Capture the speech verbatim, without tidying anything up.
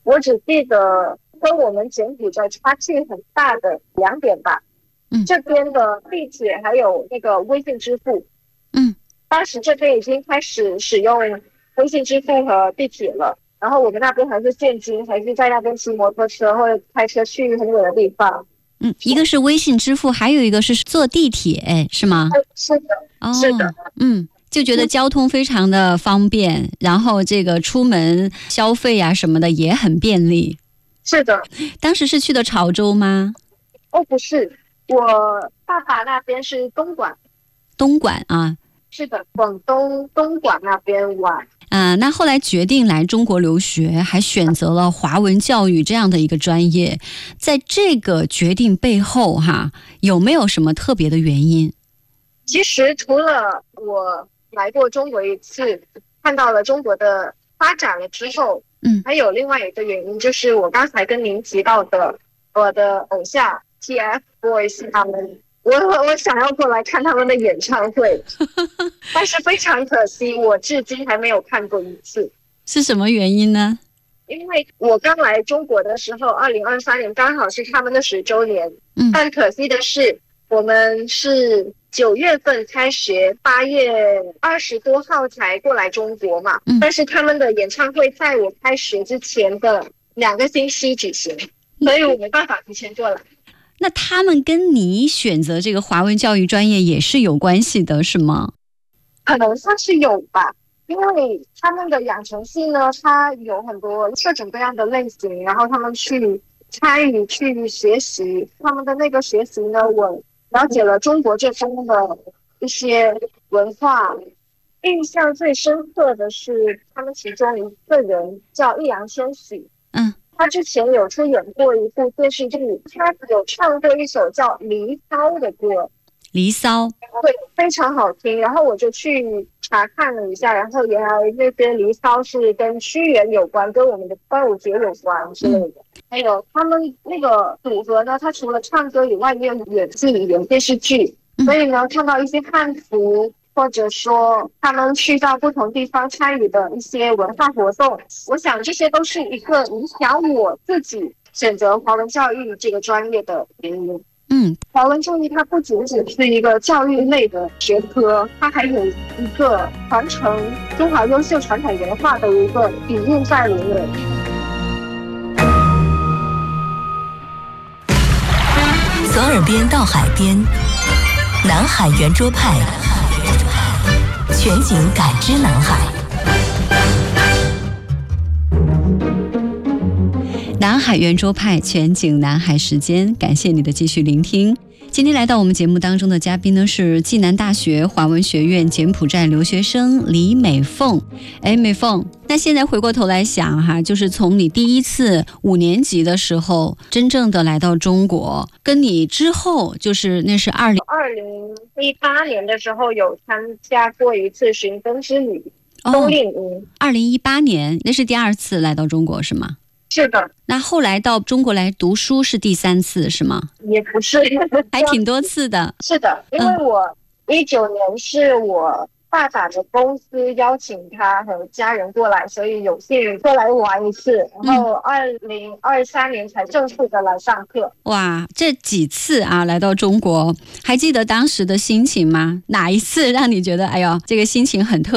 我只记得跟我们柬埔寨差距很大的两点吧。 嗯， 这边的地铁还有那个微信支付。 嗯， 当时这边已经开始使用微信支付和地铁了，然后我们那边还是现金，还是在那边骑摩托车或者开车去很远的地方。 嗯，一个是微信支付，还有一个是坐地铁，是吗？ 是的， 哦， 是的， 嗯，就觉得交通非常的方便，然后这个出门消费啊什么的也很便利。 是的。 当时是去的潮州吗？ 哦，不是，我爸爸那边是东莞。 东莞啊。 是的，广东东莞那边玩。 啊，那后来决定来中国留学，还选择了华文教育这样的一个专业，在这个决定背后哈，有没有什么特别的原因？ 其实除了我来过中国一次，看到了中国的发展了之后， 嗯， 还有另外一个原因，就是我刚才跟您提到的我的偶像 T F Boys 他们。我我想要过来看他们的演唱会，但是非常可惜，我至今还没有看过一次。 是什么原因呢？ 因为我刚来中国的时候，二零二三年刚好是他们的十周年。 嗯， 但可惜的是，我们是九月份开学，八月二十多号才过来中国嘛。 嗯， 但是他们的演唱会在我开学之前的两个星期举行，所以我没办法提前过来。 那他们跟你选择这个华文教育专业也是有关系的，是吗？ 可能算是有吧，因为他们的养成系呢，它有很多各种各样的类型，然后他们去参与去学习。他们的那个学习呢，我了解了中国这方面的一些文化。印象最深刻的是他们其中一个人叫易烊千玺。 嗯， 他之前有出演过一部电视剧，他有唱过一首叫《离骚》的歌。 离骚， 对，非常好听。然后我就去查看了一下，然后原来那些离骚是跟屈原有关，跟我们的端午节有关之类的。嗯、还有他们那个组合呢，他除了唱歌以外，也有演戏、演电视剧。 嗯、 所以呢，看到一些汉服，或者说他们去到不同地方参与的一些文化活动，我想这些都是一个影响我自己选择华文教育这个专业的原因。 嗯， 华文教育它不仅仅是一个教育类的学科，它还有一个传承中华优秀传统文化的一个底蕴在里面。 从耳边到海边，南海圆桌派，全景感知南海。 南海圆桌派，全景南海时间，感谢你的继续聆听。今天来到我们节目当中的嘉宾呢是暨南大学华文学院柬埔寨留学生李美凤。哎，美凤，那现在回过头来想哈，就是从你第一次五年级的时候真正的来到中国，跟你之后就是那是二零二零一八年的时候有参加过一次寻根之旅，冬令营。 二零一八年那是第二次来到中国是吗？ 是的。 那后来到中国来读书是第三次是吗？ 也不是， 还挺多次的。 是的，因为我一九年是我爸爸的公司邀请他和家人过来，所以有幸过来玩一次，然后二零二三年才正式的来上课。 哇，这几次啊来到中国，还记得当时的心情吗？哪一次让你觉得哎呦这个心情很特